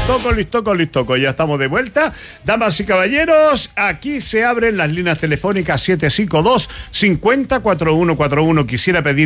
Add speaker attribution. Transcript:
Speaker 1: Listoco. Ya estamos de vuelta. Damas y caballeros, aquí se abren las líneas telefónicas 752-50-4141. Quisiera pedir